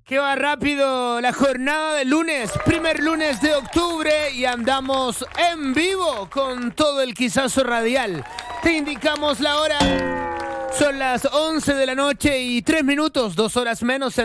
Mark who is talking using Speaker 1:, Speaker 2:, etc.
Speaker 1: Que va rápido la jornada del lunes, primer lunes de octubre, y andamos en vivo con todo el Quizazo Radial. Te indicamos la hora. Son las 11 de la noche y 3 minutos, 2 horas menos en